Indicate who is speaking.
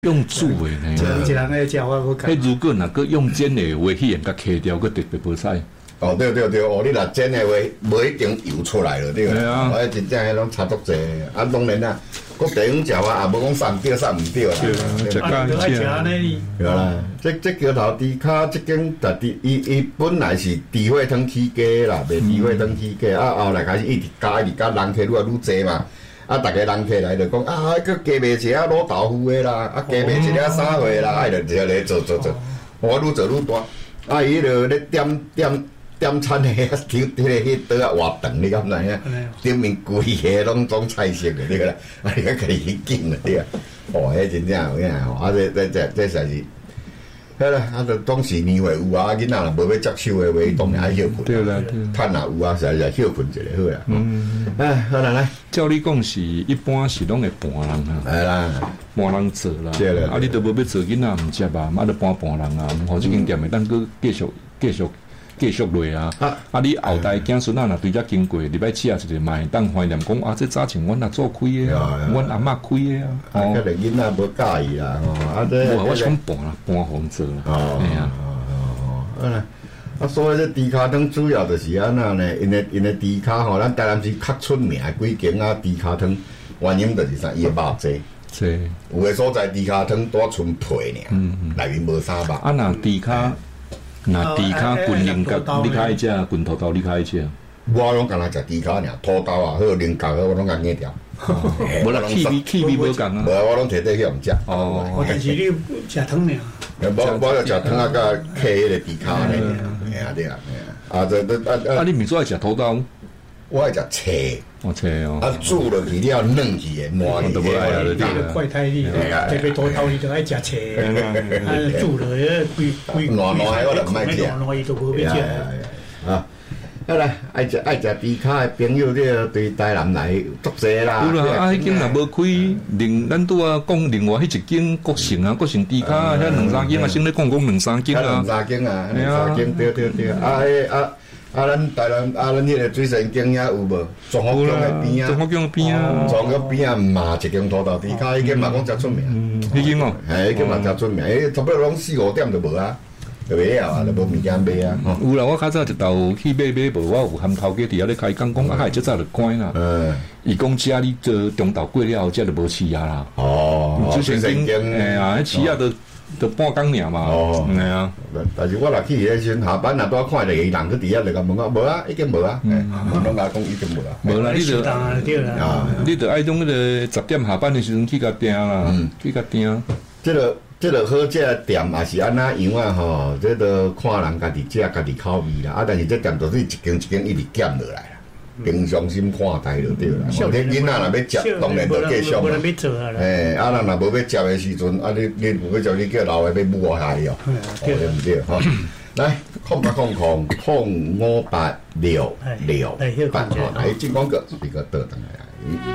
Speaker 1: 用煮的呢。
Speaker 2: 有一人爱食我无讲。
Speaker 1: 如果若个用煎的话，迄样甲切掉，佫特别无菜。
Speaker 3: 哦，对，哦，你若煎的话，无一定油出来了，对啦。啊，我真正迄种差足济，啊，当然啦，各地方食法也无讲送对送唔对啦。
Speaker 1: 食甲
Speaker 3: 对啦，这桥头猪脚这间，伊本来是猪血汤起家啦，卖猪血汤起家，啊后来开始一直加，人客愈来愈济嘛。啊，逐个人客来就讲啊，佮加卖一下卤豆腐的啦，啊加卖一下啥货啦，啊就来做，我愈做愈大，啊伊就咧点餐的迄刀啊活长，你敢知影？顶面规个拢种菜色的，对啦，啊你甲家己去拣了对啊，哦，迄真正有影吼，啊这实是。好啦，啊，就当时年岁有啊，囡仔若无要接手的话，当然爱休困。
Speaker 1: 对啦，
Speaker 3: 趁若有啊，实在休困一下好啦。哎，好啦，来，
Speaker 1: 照你讲是一般是拢会搬人啊，
Speaker 3: 系啦，
Speaker 1: 搬人做啦。
Speaker 3: 对啦，
Speaker 1: 啊，你都无要做囡仔唔接啊，啊，就搬人啊，毋好即间店会当佮继续落啊！啊，你后代囝孙仔若对遮经过，礼拜七啊一个嘛会当怀念讲啊，这早前阮阿祖开的啊，阮阿嬷开的啊。
Speaker 3: 哦，可能囡仔无介意啦，啊，这
Speaker 1: 我想搬啦，搬房做啦。
Speaker 3: 哦，好啦。啊，所以这猪脚汤主要就是安那呢？因为猪脚吼，咱台南市较出名几间啊猪脚汤，原因就是啥？伊的肉济。
Speaker 1: 是。
Speaker 3: 有的所在猪脚汤多纯皮尔，内面无啥肉。
Speaker 1: 啊，那猪脚。那猪脚滚菱角，你较爱食；滚土豆，你较爱食。
Speaker 3: 我拢干那食猪脚尔，土豆啊，好菱角我拢甲硬掉。
Speaker 1: 无啦，气味无共啊。
Speaker 3: 无，我拢摕底去用食。
Speaker 2: 哦，但是你食汤尔。
Speaker 3: 我要食汤啊，甲客迄个猪脚呢。嘿啊，对啊，啊这
Speaker 1: 啊，你毋做爱食土豆？
Speaker 3: 我爱食切。
Speaker 1: 哦，切哦。
Speaker 3: 啊，煮落去了嫩去的，烂去
Speaker 2: 的。你怪胎你，特别土豆你就爱食切，啊煮落规
Speaker 3: 烂的我就唔爱食，
Speaker 2: 烂伊就无要食。
Speaker 3: 啊，好啦，爱食猪脚的朋友，这对台南来足济啦。
Speaker 1: 有啦，啊，迄间若无开，咱拄啊讲另外迄一间国城啊，国城猪脚啊，遐两三间啊，先咧讲两三间啊。
Speaker 3: 两三间啊，对，啊，咱台南咱迄个水神宫遐有无？庄福宫的边啊，
Speaker 1: 庄福宫的边啊，
Speaker 3: 庄福边啊嘛一间土豆猪脚，迄间嘛讲真出名。
Speaker 1: 迄间哦，
Speaker 3: 迄间嘛真出名，差不多拢4-5点就无啊，就袂了啊，就无物件买啊。
Speaker 1: 有啦，我较早一道去买无，我有含头家伫遐咧开讲讲，啊，即早就关啦。伊讲遮你做中昼过了后，遮就无饲啊啦。
Speaker 3: 哦，
Speaker 1: 水神宫，哎呀，迄饲啊都半工尔嘛。哦，系啊。
Speaker 3: 但是我若去迄时下班若拄看着人去伫遐就甲问我，无啊，已经无啊。拢甲讲已经无啊。
Speaker 1: 无啦，你着爱种迄个10点下班的时阵去甲订啦，去甲订。
Speaker 3: 这个好食的店也是安那样啊吼，这都看人家己食家己口味啦。啊，但是这店就是一间一间一直减落来啦。平常心看待就对啦。你囡仔若要食，当然就继续嘛。哎，啊，咱若无要食的时阵，啊，你有要叫你叫老的要母下去哦，对不对？哈，来，05866586，来，进广告，这个倒转来。